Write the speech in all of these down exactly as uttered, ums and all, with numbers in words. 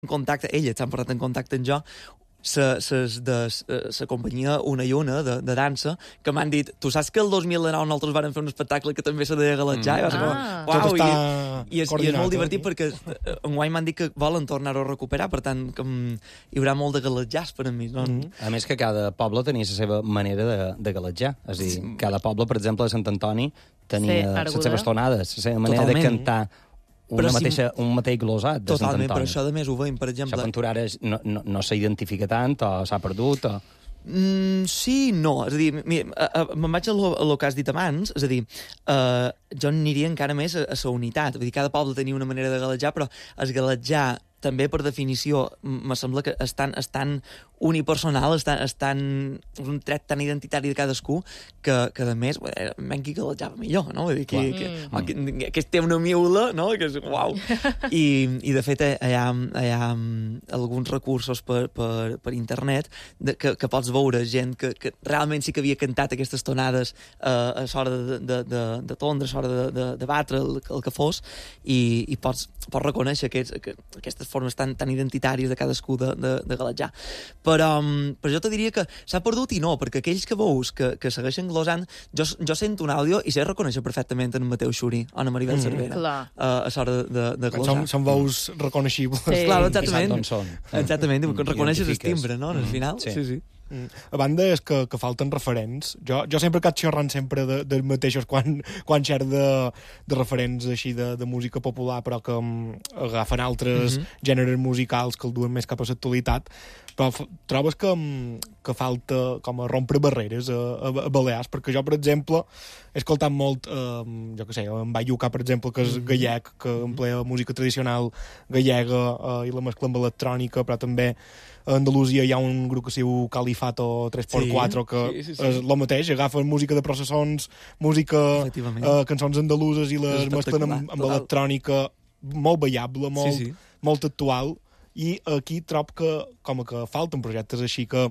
en contacte, elles s'han posat en contacte amb jo, sa, ses de la companyia Una i Una de, de dansa, que m'han dit, tu saps que el dos mil nou nosaltres vam fer un espectacle que també s'ha de galetjar? Mm. I va ser Ah. com, uau, Tot està i, i, és, i és molt divertit perquè enguany m'han dit que volen tornar-ho a recuperar, per tant que mm, hi haurà molt de galetjars per a mi. No? Mm. A més que cada poble tenia la seva manera de, de galetjar. És a dir, cada poble, per exemple, de Sant Antoni tenia Sí, les arguda. seves tonades, la seva manera Totalment. de cantar una Però si- mateixa, un mateix glosat de Sant Totalment, Antoni. però això de més ho veiem, per Això exemple... pintura ara és- no, no, no s'identifica tant, o s'ha perdut, o... Mm, sí, no. És a dir, mira, a- a- me'n vaig a lo, a lo que has dit abans, és a dir, uh, jo aniria encara més a, a la unitat. Vull dir, cada poble tenia una manera de galetjar, però es galetjar també, per definició, me sembla que és tan, és tan unipersonal, és tan, és tan, és un tret tan identitari de cadascú que, que a més, menys qui galejava millor, no? Vull dir, que, que, Mm. oh, que, aquest té una miula, no? Que és, uau! I, i de fet, hi ha, hi ha alguns recursos per, per, per internet de, que, que pots veure gent que, que realment sí que havia cantat aquestes tonades eh, a l'hora de, de, de, de tondre, a l'hora de, de, de batre, el, el que fos, i, i pots, pots reconèixer aquests, que, aquestes formes tan, tan identitàries de cadascú de, de, de galetjar. Però, um, però jo te diria que s'ha perdut i no, perquè aquells que veus que, que segueixen glosant, jo, jo sento un àudio i sé reconèixer perfectament en Mateu Xuri o en Maribel Mm. Cervera Clar. uh, a l'hora de, de, de glosar. Són, són veus reconeixibles. Sí. Clar, I sap exactament. d'on són. Exactament, Mm, reconeixes el identifiques. timbre, no? Al final, Sí. sí, sí. Mm. A banda és que, que falten referents. Jo, jo sempre caig xerrant sempre de, dels mateixos quan, quan xer de, de referents així de, de música popular, però que um, agafen altres Mhm. gèneres musicals que el duen més cap a l'actualitat. Però f- trobes que, um, que falta com a rompre barreres a, a, a Balears? Perquè jo, per exemple, he escoltat molt, eh, jo què sé, en Bayuca, per exemple, que és gallec, que emplea música tradicional gallega eh, i la mescla amb electrònica, però també a Andalusia hi ha un grup que es diu Califato tres per quatre, que Sí, sí, sí. és el mateix, agafen música de processons, música, Efectivament. eh, cançons andaluses i les És mesclen amb, espectacular, amb total. electrònica molt ballable, molt, Sí, sí. molt actual, i aquí trob que com que falten projectes així que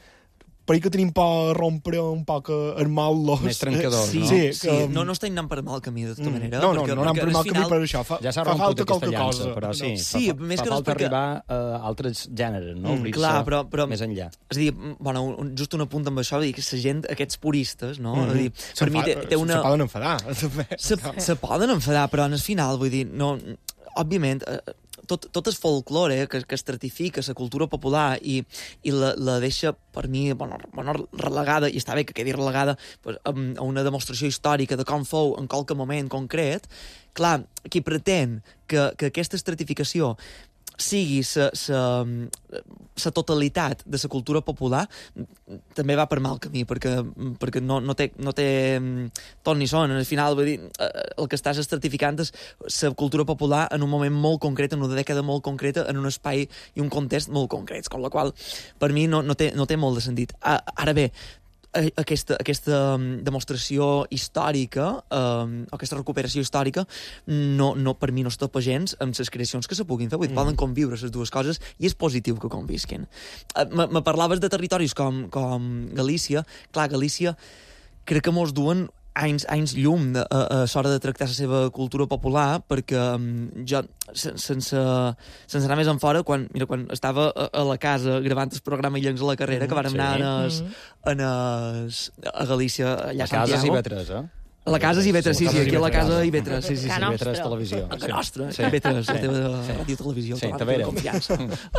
per ahir que tenim por a rompre un poc el mal-los. Més trencador, Sí, no? Sí, sí, que- no, no estem anant per mal camí, de tota Mm. manera. No, no, perquè, no anem perquè per al mal camí final- per això. Fa, Ja s'ha fa romput falta aquesta qualque llança, cosa. però sí. Sí, fa, més fa que res falta perquè- arribar a altres gèneres, no? Mm, Obrir-se clar, però- però- més enllà. És a dir, bueno, un, just un apunt amb això, dir que la gent, aquests puristes, no? Mm. És a dir, per mi té, té una... Se poden enfadar, també. Se, se poden enfadar, però en el final, vull dir, no, òbviament, eh, tot, tot el folklore que, que estratifica la cultura popular i, i la, la deixa, per mi, bueno, bueno, relegada, i està bé que quedi relegada pues, a, a una demostració històrica de com fou en qualque moment concret, clar, qui pretén que, que aquesta estratificació sigui la totalitat de la cultura popular, també va per mal camí, perquè, perquè no, no té, no té ton ni son. Al final, vull dir, el que estàs estratificant és la cultura popular en un moment molt concret, en una dècada molt concreta, en un espai i un context molt concrets, amb la qual per mi no, no, té, no té molt de sentit. Ara bé, aquesta, aquesta demostració històrica, eh, aquesta recuperació històrica, no, no, per mi no es topa gens amb les creacions que se puguin fer. Vull dir, mm. poden conviure les dues coses i és positiu que convisquin. Eh, me, me parlaves de territoris com, com Galícia. Clar, Galícia crec que mos duen anys, anys llum de, a, a l'hora de tractar la seva cultura popular, perquè um, jo, sense, sense anar més en fora, quan, mira, quan estava a, a la casa gravant el programa Illencs a la carrera, mm, que vàrem sí. anar en es, en es, a Galícia, allà A a casa Santiago. i B tres, eh? A la casa i B tres, sí, sí, aquí a la casa i B I tres, sí, sí, sí. Ca B tres nostra. Televisió. A casa nostra, Sí. sí. B tres, Sí. la teva Sí. ràdio televisió, Sí, sí, també era. confiança.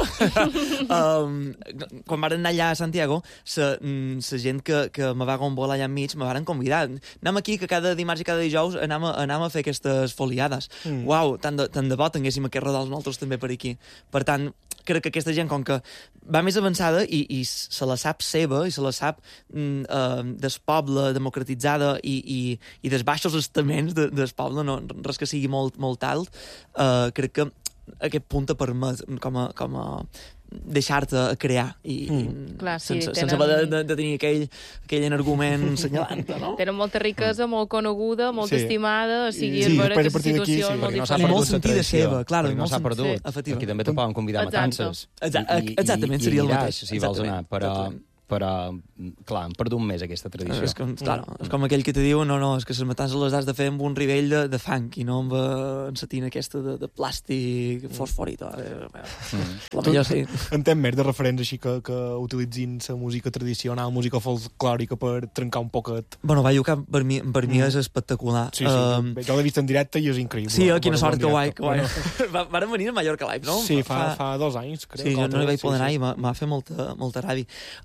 um, quan varen anar allà a Santiago, la gent que, que me va gombolar allà enmig me varen convidar. Anem aquí, que cada dimarts i cada dijous anem a, anem a fer aquestes foliades. Mm. Uau, tant de, tant de bo tinguéssim aquest rodals nosaltres també per aquí. Per tant, crec que aquesta gent, com que va més avançada i, i se la sap seva i se la sap mm, eh, del poble, democratitzada i, i, i dels baixos estaments de, del poble, no, res que sigui molt, molt alt, eh, crec que aquest punt te permet com a, com a deixar-te a crear i, Mm. i Clar, sí, sense, tenen- sense haver de, de, de tenir aquell, aquell argument senyalant, no? Tenen molta riquesa, molt coneguda, molt Sí. estimada, o sigui, Sí, és veure després a aquesta partir d'aquí, situació sí, molt perquè no s'ha I diferent. molt perdut la sentida tradició, seva, clar, perquè no molt s'ha sen- perdut. sí, efectivament. Aquí també te poden convidar a Exacte. matances. Exa- I- i- exactament, i seria el aniràs, mateix. si vols anar, Exactament, però exactament. però, clar, han perdut més aquesta tradició. És com, clar, és com aquell que te diu no, no, és que les matances les has de fer amb un nivell de, de fang i no amb eh, la tina aquesta de, de plàstic fosforit. Eh, mm. La millor, sí. En tens més de referents així que, que utilitzin la música tradicional, música folclòrica per trencar un poquet? Bueno, Vallucamp per mi, per mi mm. és espectacular. Sí, sí, um, jo l'he vist en directe i és increïble. Sí, quina sort, que guai, que guai. Bueno. Varen venir a Mallorca Live, no? Sí, fa, fa, fa dos anys, crec. Sí, jo no hi vaig poder sí, anar sí. i m'ha fet molta, molta ràbia.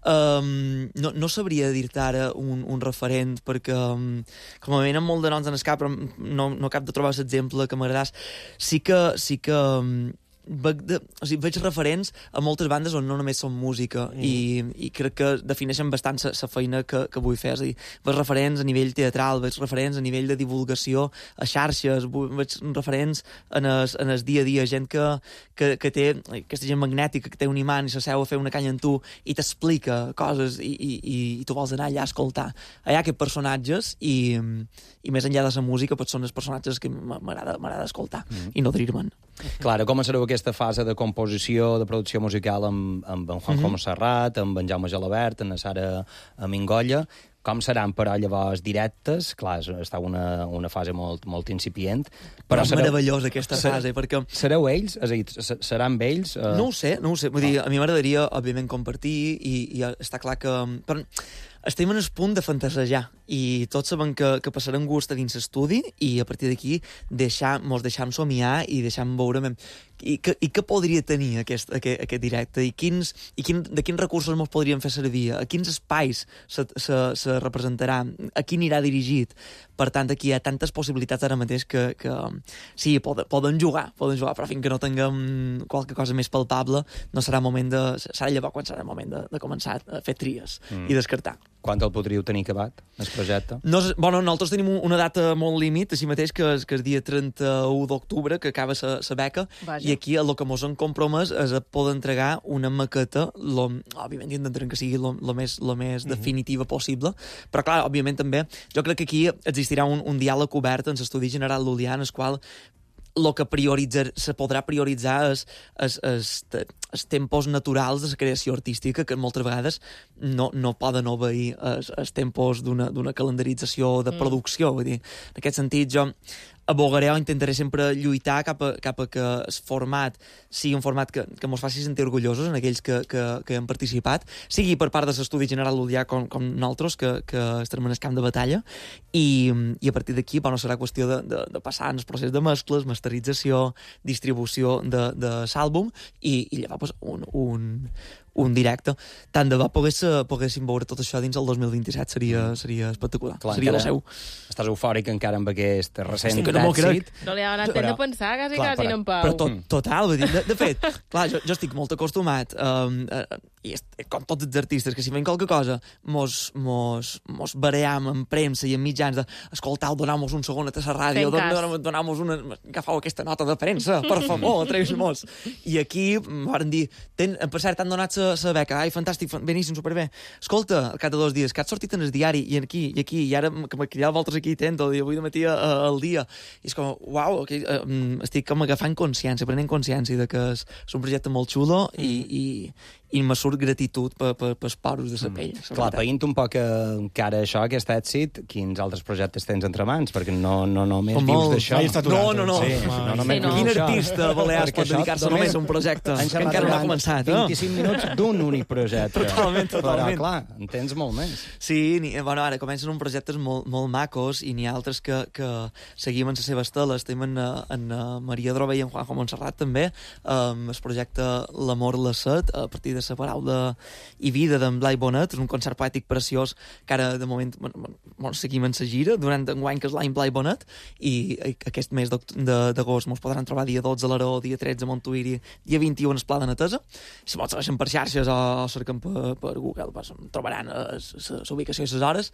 Um, no, no sabria dir-te ara un, un referent, perquè um, com a venen molt de noms en el cap, però no, no cap de trobar l'exemple que m'agradàs. Sí que... Sí que um, veig, de, o sigui, veig referents a moltes bandes on no només són música mm. i, i crec que defineixen bastant la feina que, que vull fer. És a dir, veig referents a nivell teatral, veig referents a nivell de divulgació a xarxes, veig referents en el, en el dia a dia, gent que, que, que té aquesta gent magnètica, que té un imant i s'asseu a fer una canya amb tu i t'explica coses i, i, i, i tu vols anar allà a escoltar. Allà aquests personatges i, i més enllà de la música doncs són els personatges que m'agrada escoltar mm. i nodrir-me'n. Clar, començareu aquesta fase de composició, de producció musical amb, amb en Juanjo mm-hmm. Serrat, amb en Jaume Gelabert, amb la Sara Mingolla. Com seran, però, llavors, directes? Clar, està una, una fase molt, molt incipient. Però, però sereu... meravellosa, aquesta fase, perquè... Sereu ells? És a dir, seran ells? Uh... No ho sé, no ho sé. Vull dir, a mi m'agradaria, òbviament, compartir i, i està clar que... Però estem en el punt de fantasejar i tots sabem que, que passarem gust a dins l'estudi i a partir d'aquí deixar, mos deixam somiar i deixam veure i, que, i què podria tenir aquest, aquest, aquest directe i, quins, i quin, de quins recursos mos podríem fer servir, a quins espais se, se, se representarà, a qui anirà dirigit. Per tant, aquí hi ha tantes possibilitats ara mateix que, que sí, poden, poden jugar, poden jugar, però fins que no tinguem qualque cosa més palpable no serà moment de... serà llavors quan serà el moment de, de començar a fer tries mm. i descartar. Quan el podríeu tenir acabat, el projecte? No, bueno, nosaltres tenim una data molt límit, així mateix, que és, que és dia trenta-u d'octubre, que acaba la beca, Vaja. I aquí el que mos hem compromès és a poder entregar una maqueta, lo, òbviament intentarem que sigui el més, lo més mm -hmm. definitiva possible, però clar, òbviament també, jo crec que aquí existirà un, un diàleg obert en l'Estudi General Lul·lià, en el qual el que prioritzar, se podrà prioritzar és els, els, els tempos naturals de la creació artística, que moltes vegades no, no poden obeir els, els tempos d'una calendarització de producció. Vull dir, en aquest sentit, jo abogaré o intentaré sempre lluitar cap a, cap a que el format sigui un format que, que mos faci sentir orgullosos en aquells que, que, que han participat, sigui per part de l'Estudi General Lul·lià com, com nosaltres, que, que estarem en el camp de batalla, i, i a partir d'aquí bueno, serà qüestió de, de, de passar en el procés de mescles, masterització, distribució de, de l'àlbum, i, i llavors pues, un, un, un directe. Tant de bo pogués, poguéssim veure tot això dins el dos mil vint-i-set seria, seria espectacular. Clar, seria la seu. Estàs eufòric encara amb aquest recent que no èxit. No li ha donat temps de pensar, quasi, clar, quasi, en Pau. Però tot, total, vull dir, de, de fet, clar, jo, jo estic molt acostumat, um, uh, i est, com tots els artistes, que si fem qualque cosa, mos, mos, mos baream en premsa i en mitjans de, escoltau, donau-mos un segon a la ràdio, donau-mos una... agafau aquesta nota de premsa, per favor, treu-nos. I aquí van dir, ten, per cert, t'han donat la beca, ai, fantàstic, beníssim, superbé. Escolta, al cap de dos dies, que has sortit en el diari, i aquí, i aquí, i ara que m'he cridat vosaltres aquí, tento, i avui de matí al dia. I és com, uau, okay, uh, estic com agafant consciència, prenent consciència de que és, és un projecte molt xulo i, i, i me surt gratitud per, per, per poros de la pell. Mm. Clar, païnt un poc encara això, aquest èxit, quins altres projectes tens entre mans? Perquè no, no només Com vius d'això. No, no, no. Sí, no, només sí, no. Quin artista balears pot dedicar-se només a un projecte? Que encara no ha començat. vint-i-cinc minuts d'un únic projecte. Totalment, totalment. Però, clar, en tens molt més. Sí, ni, bueno, ara comencen uns projectes molt, molt macos i n'hi ha altres que, que seguim en les seves teles. Tenim en, en Maria Droba i en Juanjo Montserrat també, um, el projecte L'amor la set, a partir de la paraula i vida d'en Blai Bonet, és un concert poètic preciós que ara, de moment, bueno, seguim en la gira, durant enguany que és l'any Blai Bonet, i aquest mes d'agost mos podran trobar dia dotze a l'Aró, dia tretze a Montuïri, dia vint-i-u en el Pla de Netesa. Si mos segueixen per xarxes o cerquen per, per Google, pues, trobaran la ubicació i les hores.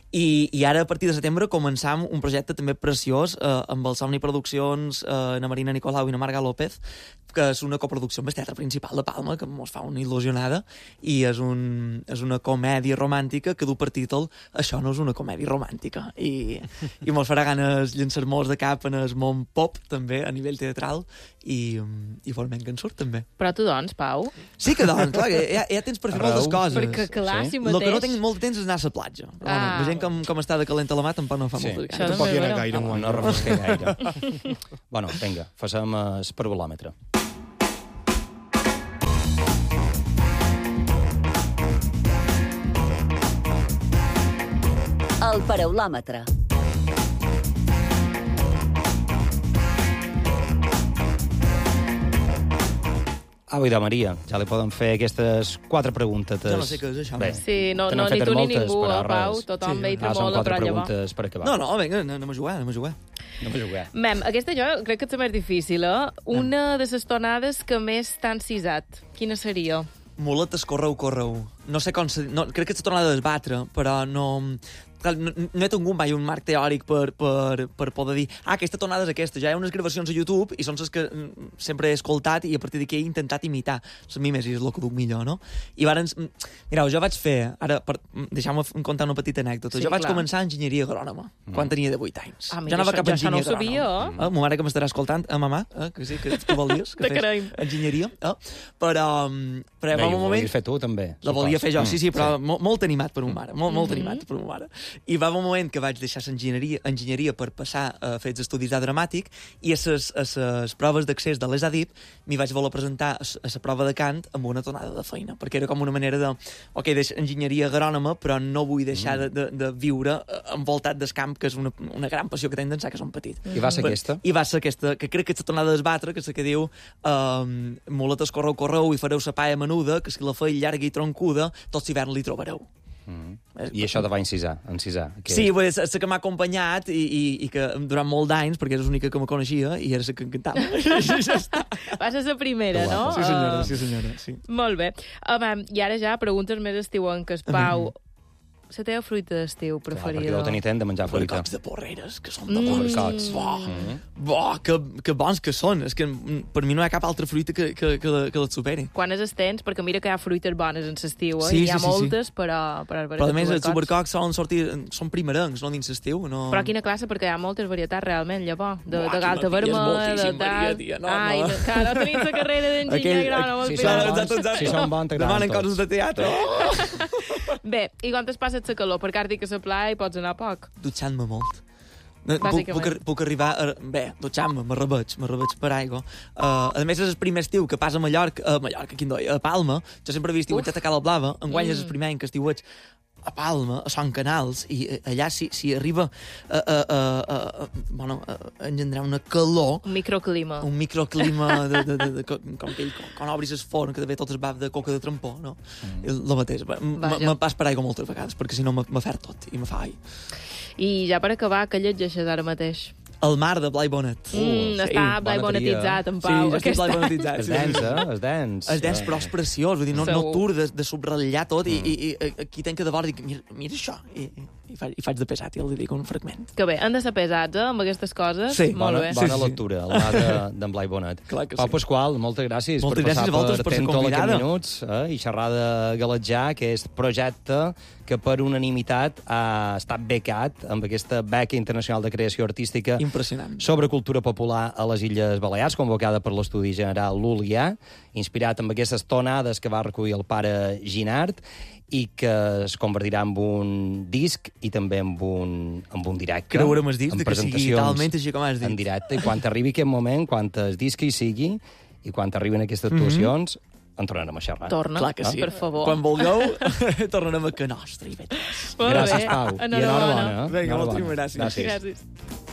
I, I ara, a partir de setembre, començam un projecte també preciós eh, amb el Somni Produccions, eh, na Marina Nicolau i na Marga López, que és una coproducció amb el Teatre Principal de Palma, que mos fa una il·lusió Desil·lusionada, i és, un, és una comèdia romàntica que du per títol Això no és una comèdia romàntica. I, i mos farà ganes llançar-nos de cap en el món pop, també, a nivell teatral, i, i veurem que en surt, també. Però tu, doncs, Pau... Sí que, doncs, clar, ja, ja tens per fer Arreu. moltes coses. Perquè, clar, Sí. si El mateix... que no tinc molt de temps és anar a la platja. Però, Ah, bueno, veient com, com està de calenta la mà, tampoc no fa Sí. moltes Això ganes. Tampoc hi ha bueno. gaire No, guany. no refresca gaire. Bueno, vinga, passem el paraulòmetre. El paraulòmetre. Au, idò, Maria, ja li poden fer aquestes quatre preguntes. Jo no sé què és això. Bé, Sí, no, te no n'han ni fet tu ni moltes, ningú, però eh, Pau. Sí. Tothom ve i Ah, són tremola, quatre però llavors... preguntes per acabar. No, no, vinga, anem a jugar, anem a jugar. No m'ho jugué. Mem, aquesta jo crec que és la més difícil, eh? Una de les tonades que més t'han cisat. Quina seria? Muletes, correu, correu. No sé com... Se... No, crec que s'ha tornat a desbatre, però no... Clar, no, no he tingut mai un marc teòric per, per, per poder dir ah, aquesta tonada és aquesta. Ja hi ha unes gravacions a YouTube i són les que mm, sempre he escoltat i a partir d'aquí he intentat imitar les mimes i és el que duc millor, no? I llavors, mireu, jo vaig fer... Ara, per, deixeu-me contar una petita anècdota. Sí, jo vaig clar. començar enginyeria agrònoma mm. quan tenia divuit anys. Ah, jo mira, anava això- cap a jo això no ho enginyer sabia, agrònom. eh? Eh? Ma mare que m'estarà escoltant, eh, mamà, eh? que sí, que tu volies que Te fes creiem. enginyeria. Eh? Però, um, però Bé, va ho un moment... volies fer tu, també. La supos. volia fer jo, sí, sí, però Mm, molt, molt animat per ma mare, molt, molt animat per ma mare. I va haver un moment que vaig deixar enginyeria, enginyeria per passar a fer els estudis de dramàtic i a les, a les proves d'accés de l'E S A D I P m'hi vaig voler presentar a, a la prova de cant amb una tonada de feina, perquè era com una manera de, ok, deixo enginyeria agrònoma, però no vull deixar de, de, de viure envoltat del camp, que és una, una gran passió que tinc d'ençà que som petit. I va ser Però- aquesta? I va ser aquesta, que crec que és la tornada d'esbatre, que és la que diu um, muletes, correu, correu, i fareu sa paia menuda, que si la feia llarga i troncuda, tot l'hivern li trobareu. Mm. I això te va incisar, encisar. Que Sí, pues, és la que m'ha acompanyat i, i, i que durant molt d'anys, perquè és l'única que me coneixia, i era la que em cantava. I ja està. Va ser la primera, Que no? guapa. Sí, senyora, Eh, sí, senyora, sí. Molt bé. Um, I ara ja preguntes més estiuenques. Pau, la teva fruita d'estiu Clar, preferida? perquè deu tenir temps de menjar fruita. Barcocs de porreres, que són de Mm. bons. Barcocs. Bo, Mm. bo, que, que bons que són. És que mm, per mi no hi ha cap altra fruita que, que, que, la, que les superi. Quan es tens? Perquè mira que hi ha fruites bones en l'estiu, eh? Sí, I hi ha sí, sí, sí. moltes, però... Però, Però a més els supercocs solen sortir, són primerencs, no dins l'estiu. No... Però quina classe, perquè hi ha moltes varietats realment, llavors. De, Buah, de galta quina tia, és vermella, de moltíssim, Maria, tal... tia, no, Ai, no. no, clar, no tenim la carrera d'enginyer Aquell- agrònom. al Sí, final. són exacte, bons, exacte. si són bons, t'agraden Demanen tots. coses de teatre. Bé, i quan es passes la calor? Perquè ara dic que a la playa hi pots anar poc. Dutxant-me molt. No, puc, Bàsicament. puc, arri- puc arribar a... Bé, dutxant-me, me rebeig, me rebeig per aigua. Uh, a més, és el primer estiu que passa a Mallorca, a Mallorca, quin doi, a Palma. Jo sempre havia estiuatjat a Cala Blava, enguany mm. és el primer any que estiuatge a Palma, a Son Canals, i eh, allà si, si arriba a, a, a, a, a, bueno, a engendrar una calor, Un microclima. un microclima de, de, de, de, com, com aquell, com, quan obris el forn, que ve tot es baf de coca de trampó, no? Mm. El mateix. M- Vaja. Me pas per aigua moltes vegades, perquè si no me, me fer tot i me fa ai. I ja per acabar, què llegeixes ara mateix? El mar de Blai Bonet. Mm, sí. està Blai bona tria. bonetitzat, en Sí, Pau. ja estic Blai bonetitzat. És sí, sí, dens, sí. eh? És dens. És dens, però és preciós. Vull dir, no, no Segur. tur de, de subratllar tot i, i, i aquí tenc que de vora dic, mira, mira això. I, i, i, faig, I faig de pesat i el dedico un fragment. Que bé, han de ser pesats, eh, amb aquestes coses. Sí. Molt Bona, bé. Sí, bona sí. lectura, el mar de- d'en Blai Bonet. Clar que Pau sí. Pasqual, moltes gràcies Moltes per gràcies passar a vosaltres per ser Tento aquests convidada. minuts eh, i xerrar de Galetjà, que és projecte que per unanimitat ha estat becat amb aquesta beca internacional de creació artística Impressionant. sobre cultura popular a les Illes Balears, convocada per l'Estudi General Lulià, inspirat amb aquestes tonades que va recollir el pare Ginard i que es convertirà en un disc i també en un, en un directe. Creurem el disc, amb de que sigui presentacions talment així com has dit. en directe, i quan arribi aquest moment, quan el disc hi sigui, i quan arriben aquestes actuacions, mm -hmm. en tornarem a xerrar. Torna, Clar que sí. per favor. Quan vulgueu, tornarem a que nostre i bé. Molt Gràcies, bé. Pau. I Enhorabona. enhorabona. eh? Vinga, Enhorabona. moltíssimes gràcies. Gràcies. Gràcies.